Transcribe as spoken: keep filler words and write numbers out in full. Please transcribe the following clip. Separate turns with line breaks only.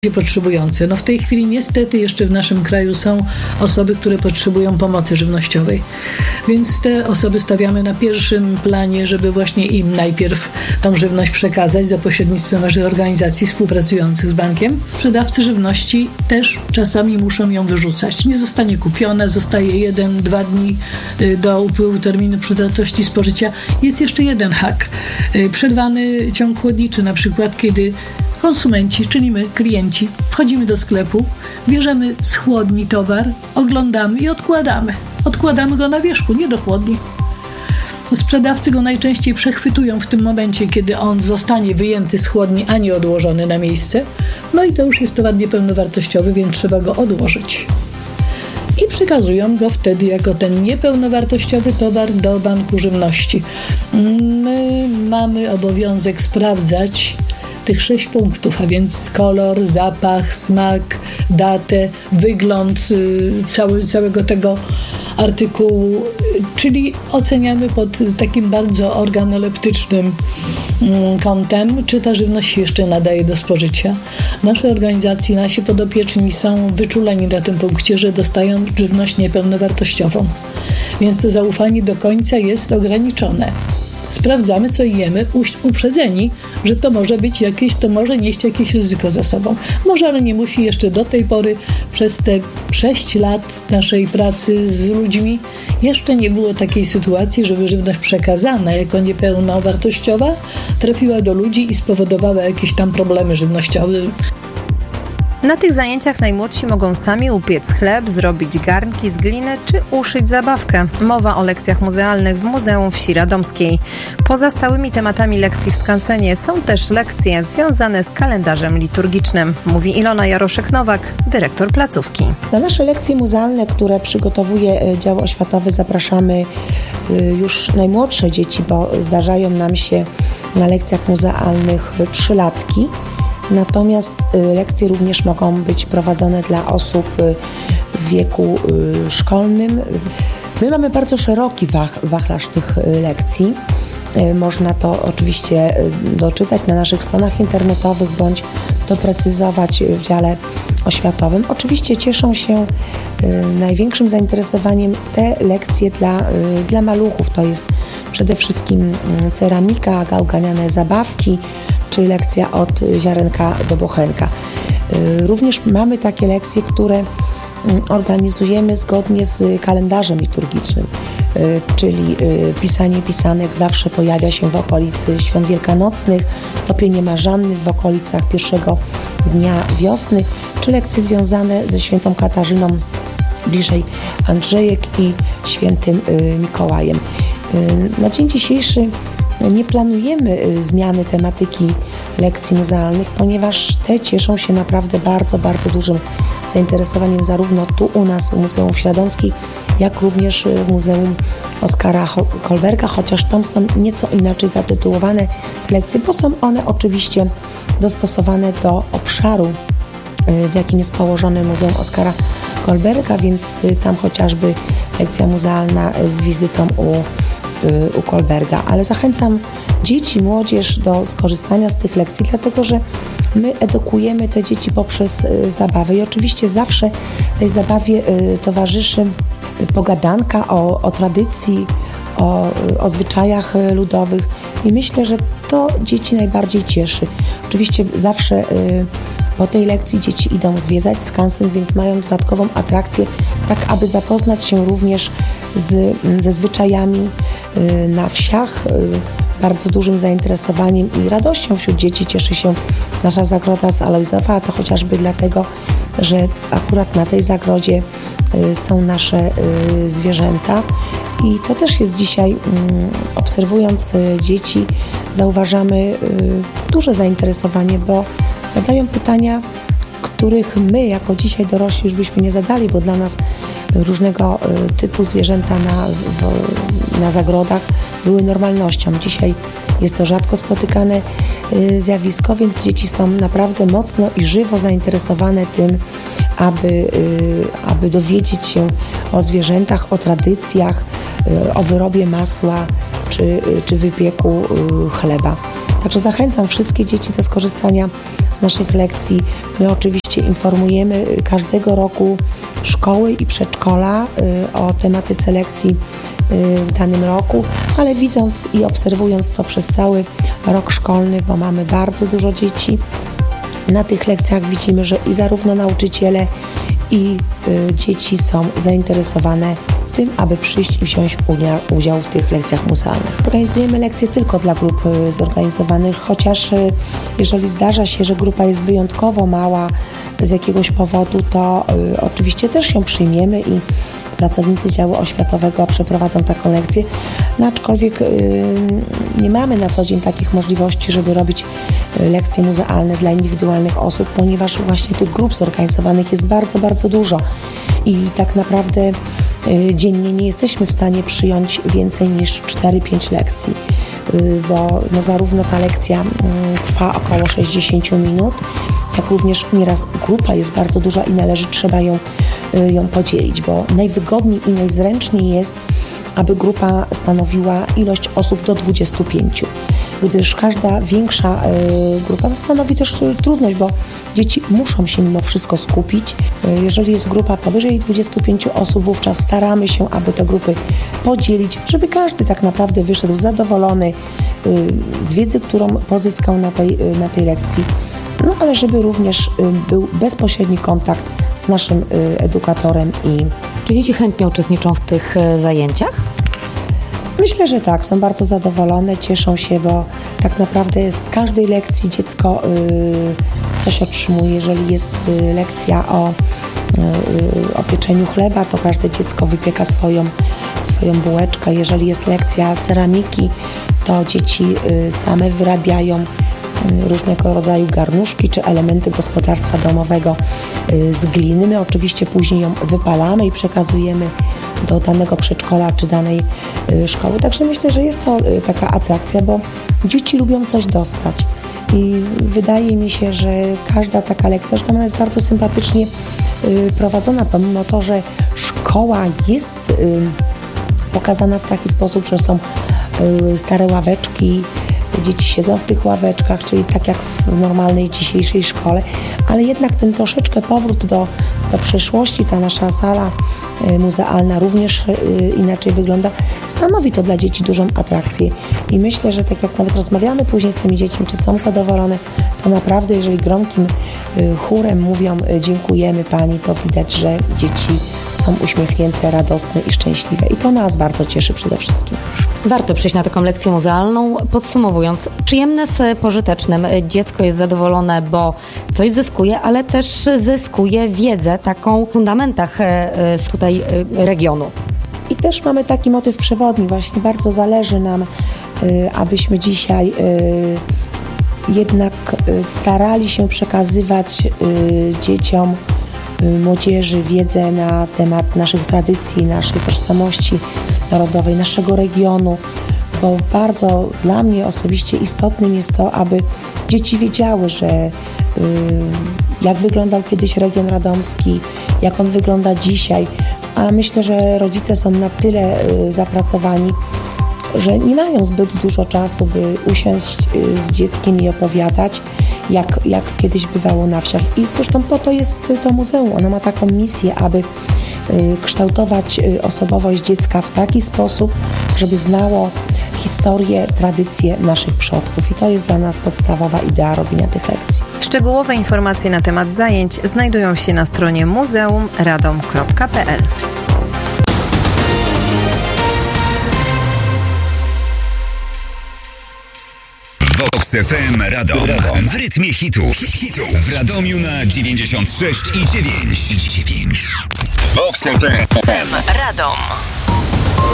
potrzebujące. No w tej chwili niestety jeszcze w naszym kraju są osoby, które potrzebują pomocy żywnościowej. Więc te osoby stawiamy na pierwszym planie, żeby właśnie im najpierw tą żywność przekazać za pośrednictwem naszych organizacji współpracujących z bankiem. Sprzedawcy żywności też czasami muszą ją wyrzucać. Nie zostanie kupiona, zostaje jeden, dwa dni do upływu terminu przydatności spożycia. Jest jeszcze jeden hak. Przerwany ciąg chłodniczy, na przykład kiedy konsumenci, czyli my, klienci, wchodzimy do sklepu, bierzemy z chłodni towar, oglądamy i odkładamy. Odkładamy go na wierzchu, nie do chłodni. Sprzedawcy go najczęściej przechwytują w tym momencie, kiedy on zostanie wyjęty z chłodni, a nie odłożony na miejsce. No i to już jest towar niepełnowartościowy, więc trzeba go odłożyć. I przekazują go wtedy jako ten niepełnowartościowy towar do banku żywności. My mamy obowiązek sprawdzać tych sześć punktów, a więc kolor, zapach, smak, datę, wygląd cały, całego tego artykułu, czyli oceniamy pod takim bardzo organoleptycznym kątem, czy ta żywność się jeszcze nadaje do spożycia. Nasze organizacje, nasi podopieczni są wyczuleni na tym punkcie, że dostają żywność niepełnowartościową, więc to zaufanie do końca jest ograniczone. Sprawdzamy, co jemy, uprzedzeni, że to może być jakieś, to może nieść jakieś ryzyko za sobą. Może, ale nie musi. Jeszcze do tej pory, przez te sześć lat naszej pracy z ludźmi, jeszcze nie było takiej sytuacji, żeby żywność przekazana jako niepełnowartościowa trafiła do ludzi i spowodowała jakieś tam problemy żywnościowe.
Na tych zajęciach najmłodsi mogą sami upiec chleb, zrobić garnki z gliny czy uszyć zabawkę. Mowa o lekcjach muzealnych w Muzeum Wsi Radomskiej. Poza stałymi tematami lekcji w Skansenie są też lekcje związane z kalendarzem liturgicznym, mówi Ilona Jaroszek-Nowak, dyrektor placówki.
Na nasze lekcje muzealne, które przygotowuje dział oświatowy, zapraszamy już najmłodsze dzieci, bo zdarzają nam się na lekcjach muzealnych trzylatki. Natomiast lekcje również mogą być prowadzone dla osób w wieku szkolnym. My mamy bardzo szeroki wach, wachlarz tych lekcji. Można to oczywiście doczytać na naszych stronach internetowych bądź doprecyzować w dziale oświatowym. Oczywiście cieszą się największym zainteresowaniem te lekcje dla, dla maluchów. To jest przede wszystkim ceramika, gałganiane zabawki, czy lekcja od ziarenka do bochenka. Również mamy takie lekcje, które organizujemy zgodnie z kalendarzem liturgicznym, czyli pisanie pisanek zawsze pojawia się w okolicy świąt wielkanocnych, topienie marzanny w okolicach pierwszego dnia wiosny, czy lekcje związane ze świętą Katarzyną, bliżej Andrzejek i świętym Mikołajem. Na dzień dzisiejszy nie planujemy zmiany tematyki lekcji muzealnych, ponieważ te cieszą się naprawdę bardzo, bardzo dużym zainteresowaniem zarówno tu u nas w Muzeum Wsi Radomskiej, jak również w Muzeum Oskara Kolberga, chociaż tam są nieco inaczej zatytułowane te lekcje, bo są one oczywiście dostosowane do obszaru, w jakim jest położone Muzeum Oskara Kolberga, więc tam chociażby lekcja muzealna z wizytą u u Kolberga, ale zachęcam dzieci, młodzież do skorzystania z tych lekcji, dlatego że my edukujemy te dzieci poprzez zabawę i oczywiście zawsze tej zabawie towarzyszy pogadanka o, o tradycji, o, o zwyczajach ludowych i myślę, że to dzieci najbardziej cieszy. Oczywiście zawsze po tej lekcji dzieci idą zwiedzać skansen, więc mają dodatkową atrakcję, tak aby zapoznać się również z, ze zwyczajami na wsiach. Bardzo dużym zainteresowaniem i radością wśród dzieci cieszy się nasza zagroda z Alojzowa, a to chociażby dlatego, że akurat na tej zagrodzie są nasze zwierzęta i to też jest dzisiaj, obserwując dzieci, zauważamy duże zainteresowanie, bo zadają pytania, których my jako dzisiaj dorośli już byśmy nie zadali, bo dla nas różnego typu zwierzęta na, na zagrodach były normalnością. Dzisiaj jest to rzadko spotykane zjawisko, więc dzieci są naprawdę mocno i żywo zainteresowane tym, aby, aby dowiedzieć się o zwierzętach, o tradycjach, o wyrobie masła czy, czy wypieku chleba. Także zachęcam wszystkie dzieci do skorzystania z naszych lekcji. My oczywiście informujemy każdego roku szkoły i przedszkola o tematyce lekcji w danym roku, ale widząc i obserwując to przez cały rok szkolny, bo mamy bardzo dużo dzieci, na tych lekcjach widzimy, że i zarówno nauczyciele, i y, dzieci są zainteresowane tym, aby przyjść i wziąć udział, udział w tych lekcjach muzealnych. Organizujemy lekcje tylko dla grup y, zorganizowanych, chociaż y, jeżeli zdarza się, że grupa jest wyjątkowo mała z jakiegoś powodu, to y, oczywiście też ją przyjmiemy i pracownicy działu oświatowego przeprowadzą taką lekcję, no aczkolwiek y, nie mamy na co dzień takich możliwości, żeby robić y, lekcje muzealne dla indywidualnych osób, ponieważ właśnie tych grup zorganizowanych jest bardzo, bardzo dużo i tak naprawdę y, dziennie nie jesteśmy w stanie przyjąć więcej niż cztery pięć lekcji, y, bo no, zarówno ta lekcja y, trwa około sześćdziesiąt minut, jak również nieraz grupa jest bardzo duża i należy, trzeba ją, ją podzielić, bo najwygodniej i najzręczniej jest, aby grupa stanowiła ilość osób do dwudziestu pięciu, gdyż każda większa grupa stanowi też trudność, bo dzieci muszą się mimo wszystko skupić. Jeżeli jest grupa powyżej dwudziestu pięciu osób, wówczas staramy się, aby te grupy podzielić, żeby każdy tak naprawdę wyszedł zadowolony z wiedzy, którą pozyskał na tej, na tej lekcji. No ale żeby również był bezpośredni kontakt z naszym edukatorem. I
czy dzieci chętnie uczestniczą w tych zajęciach?
Myślę, że tak. Są bardzo zadowolone, cieszą się, bo tak naprawdę z każdej lekcji dziecko coś otrzymuje. Jeżeli jest lekcja o, o pieczeniu chleba, to każde dziecko wypieka swoją, swoją bułeczkę. Jeżeli jest lekcja ceramiki, to dzieci same wyrabiają różnego rodzaju garnuszki czy elementy gospodarstwa domowego z gliny. My oczywiście później ją wypalamy i przekazujemy do danego przedszkola czy danej szkoły. Także myślę, że jest to taka atrakcja, bo dzieci lubią coś dostać i wydaje mi się, że każda taka lekcja, że ona jest bardzo sympatycznie prowadzona, pomimo to, że szkoła jest pokazana w taki sposób, że są stare ławeczki, dzieci siedzą w tych ławeczkach, czyli tak jak w normalnej dzisiejszej szkole, ale jednak ten troszeczkę powrót do, do przeszłości, ta nasza sala muzealna również inaczej wygląda, stanowi to dla dzieci dużą atrakcję i myślę, że tak jak nawet rozmawiamy później z tymi dziećmi, czy są zadowolone, to naprawdę jeżeli gromkim chórem mówią dziękujemy Pani, to widać, że dzieci są uśmiechnięte, radosne i szczęśliwe i to nas bardzo cieszy przede wszystkim.
Warto przyjść na taką lekcję muzealną. Podsumowując, przyjemne z pożytecznym. Dziecko jest zadowolone, bo coś zyskuje, ale też zyskuje wiedzę taką w fundamentach z tutaj regionu.
I też mamy taki motyw przewodni. Właśnie bardzo zależy nam, abyśmy dzisiaj jednak starali się przekazywać dzieciom, młodzieży wiedzę na temat naszych tradycji, naszej tożsamości narodowej, naszego regionu, bo bardzo dla mnie osobiście istotnym jest to, aby dzieci wiedziały, że y, jak wyglądał kiedyś region radomski, jak on wygląda dzisiaj, a myślę, że rodzice są na tyle y, zapracowani, że nie mają zbyt dużo czasu, by usiąść y, z dzieckiem i opowiadać, jak, jak kiedyś bywało na wsiach. I zresztą po to jest to muzeum. Ono ma taką misję, aby y, kształtować y, osobowość dziecka w taki sposób, żeby znało historię, tradycje naszych przodków. I to jest dla nas podstawowa idea robienia tych lekcji.
Szczegółowe informacje na temat zajęć znajdują się na stronie muzeum radom kropka p l.
Vox F M Radom. Radom. W rytmie hitu. W Radomiu na dziewięćdziesiąt sześć i dziewięć. Vox F M Radom.